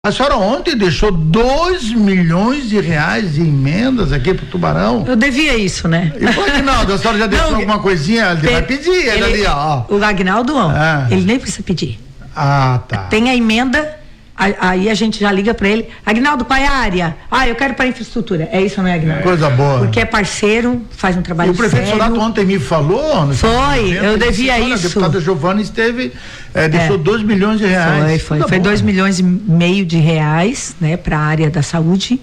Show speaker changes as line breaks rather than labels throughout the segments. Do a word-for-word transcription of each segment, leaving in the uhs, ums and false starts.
A senhora ontem deixou dois milhões de reais de emendas aqui pro Tubarão.
Eu devia isso, né?
E o Aguinaldo, a senhora já deixou não, alguma coisinha? Ele tem, vai pedir, ele, ele ali, ó.
O Aguinaldo,
ah.
ele nem precisa pedir.
Ah, tá.
Tem a emenda, aí a gente já liga para ele. Aguinaldo, qual é a área? Ah, eu quero para infraestrutura. É isso, não é, Aguinaldo?
Coisa boa.
Porque é parceiro, faz um trabalho sério.
E o prefeito Sonato ontem me falou. No
foi, eu devia isso.
A deputada Giovana esteve, é, deixou dois milhões de reais.
Foi, foi. Tudo foi dois milhões e meio de reais, né, para a área da saúde.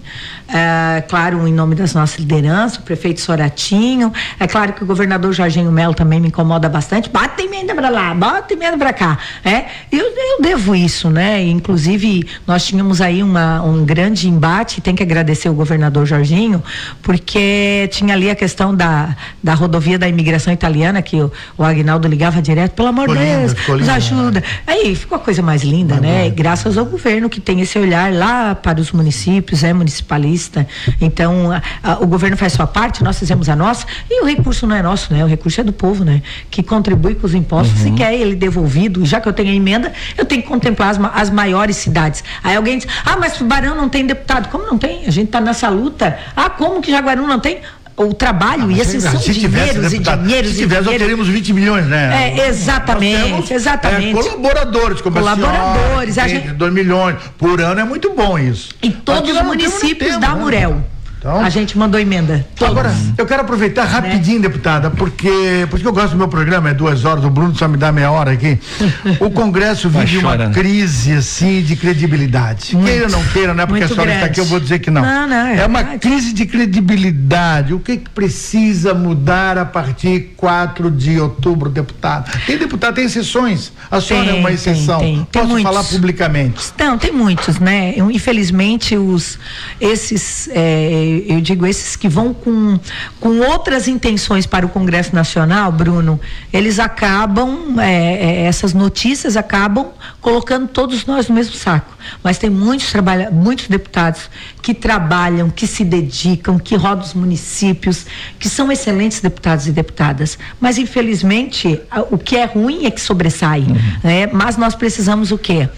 É, claro, em nome das nossas lideranças, o prefeito Soratinho. É claro que o governador Jorginho Melo também me incomoda bastante. Bota emenda para lá, bota emenda para cá. É, eu, eu devo isso, né? Inclusive, nós tínhamos aí uma, um grande embate, tem que agradecer o governador Jorginho, porque tinha ali a questão da, da rodovia da imigração italiana, que o, o Aguinaldo ligava direto, pelo amor de Deus, nos ajuda. Aí ficou a coisa mais linda, Vai né? Bom. Graças ao governo que tem esse olhar lá para os municípios, é municipalista. Então, a, a, o governo faz sua parte, nós fizemos a nossa, e o recurso não é nosso, né? O recurso é do povo, né? Que contribui com os impostos uhum. e quer ele devolvido. Já que eu tenho a emenda, eu tenho que contemplar as, as maiores cidades. Aí alguém diz, ah, mas Tubarão não tem deputado. Como não tem? A gente está nessa luta. Ah, como que Jaguarão não tem? O trabalho, ah, e esses são dinheiros e dinheiros.
Se tivesse, nós teríamos vinte milhões, né?
É, exatamente, temos, exatamente.
É, colaboradores, como
Colaboradores.
A gente, dois milhões por ano, é muito bom isso.
E todos os municípios da Amurel. Né? Então, a gente mandou emenda. Todos. Agora,
eu quero aproveitar rapidinho, né? deputada, porque, porque eu gosto do meu programa, é duas horas, o Bruno só me dá meia hora aqui. O Congresso vive uma crise, assim, de credibilidade. Muito, queira ou não queira, né? Porque a senhora está aqui, eu vou dizer que não.
Não, não, é
é uma crise de credibilidade. O que, que precisa mudar a partir de quatro de outubro, deputado? Tem deputado, tem exceções. A senhora tem, é uma exceção.
Tem, tem,
Posso
tem
falar publicamente?
Não, tem muitos, né? Eu, infelizmente, os, esses... É, eu digo esses que vão com, com outras intenções para o Congresso Nacional, Bruno, eles acabam, é, é, essas notícias acabam colocando todos nós no mesmo saco. Mas tem muitos, trabalha, muitos deputados que trabalham, que se dedicam, que rodam os municípios, que são excelentes deputados e deputadas. Mas, infelizmente, o que é ruim é que sobressai. Uhum. Né? Mas nós precisamos o quê?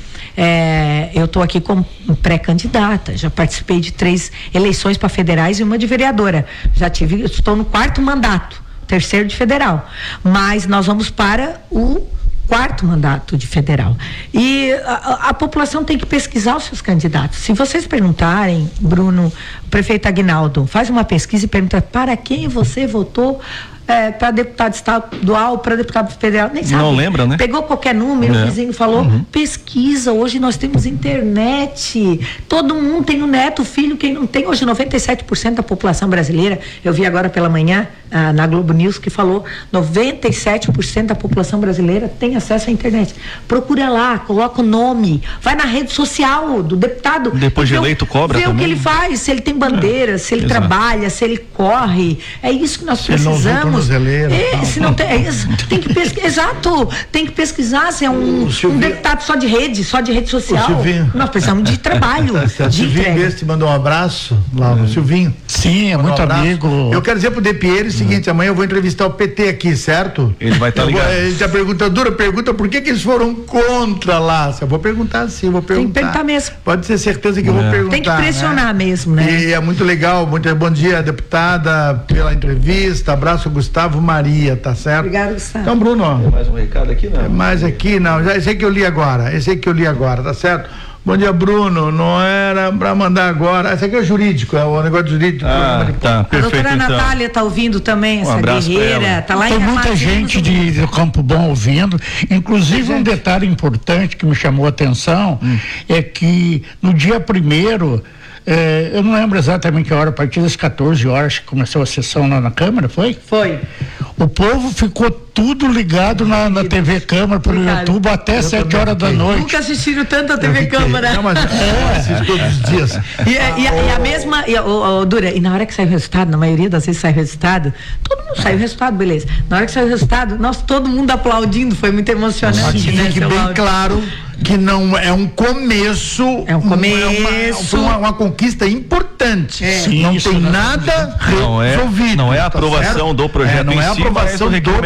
É, eu estou aqui como pré-candidata, já participei de três eleições para federais e uma de vereadora. Já tive, estou no quarto mandato, terceiro de federal. Mas nós vamos para o quarto mandato de federal. E a, a população tem que pesquisar os seus candidatos. Se vocês perguntarem, Bruno, o prefeito Aguinaldo, faz uma pesquisa e pergunta para quem você votou. É, para deputado estadual, para deputado federal, nem sabe.
Não lembra, né?
Pegou qualquer número, é. o vizinho falou, uhum. pesquisa, hoje nós temos internet, todo mundo tem um neto, filho, quem não tem, hoje noventa e sete por cento da população brasileira, eu vi agora pela manhã, ah, na Globo News, que falou, noventa e sete por cento da população brasileira tem acesso à internet. Procura lá, coloca o nome, vai na rede social do deputado.
Depois de eleito cobra
vê
também.
o que ele faz, se ele tem bandeira, é. se ele
Exato.
trabalha, se ele corre, é isso que nós precisamos. É, se não tem, é isso, tem que pesquisar, exato, tem que pesquisar se é um, um deputado só de rede, só de rede social. Nós precisamos de trabalho.
O Silvinho te mandou um abraço lá, o Silvinho.
Sim, é muito um amigo.
Eu quero dizer pro De Pieri o seguinte, hum. amanhã eu vou entrevistar o P T aqui, certo?
Ele vai estar tá ligado.
Ele já pergunta, dura pergunta, por que que eles foram contra lá? Eu vou perguntar sim, eu vou perguntar.
Tem que perguntar mesmo.
Pode ter certeza que é. eu vou perguntar.
Tem que pressionar, né? mesmo, né?
E é muito legal, muito bom dia, deputada, pela entrevista, abraço, Gustavo Maria, tá certo?
Obrigado, Gustavo.
Então, Bruno, ó.
Tem mais um recado aqui, não?
É mais aqui, não. Já, esse aí que eu li agora. Esse aí que eu li agora, tá certo? Bom dia, Bruno. Não era pra mandar agora. Esse aqui é jurídico, é o negócio jurídico.
Ah, tá, perfeito,
a doutora
então.
Natália tá ouvindo também, essa
um
guerreira. Tá lá
Tem
em
muita gente de, de Campo Bom ouvindo. Inclusive, um detalhe importante que me chamou a atenção hum. é que no dia primeiro. É, eu não lembro exatamente a hora, a partir das quatorze horas que começou a sessão lá na Câmara, foi?
Foi.
O povo ficou tudo ligado na, na T V Câmara, pelo YouTube, até sete horas da noite.
Nunca assistiram tanto a T V Câmara.
Não, mas eu assisto todos os dias.
E, ah, e, e a mesma, e, oh, oh, Dura, e na hora que sai o resultado, na maioria das vezes sai o resultado, todo mundo sai o resultado, beleza. Na hora que sai o resultado, nossa, todo mundo aplaudindo, foi muito emocionante, né?
Fique bem claro que não é um começo,
é um começo,
é uma, uma, uma conquista importante.
É.
Sim, não tem nada
não
resolvido.
É, não é a aprovação tá do projeto
é, não
em
é a
si,
aprovação
do
do projeto.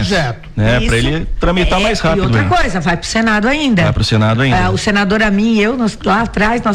projeto.
Né?
Isso.
Para ele tramitar
É,
mais rápido.
E outra
hein?
coisa, vai para o Senado ainda.
Vai pro Senado ainda.
Ah, o senador a mim e eu, nós, lá atrás, nós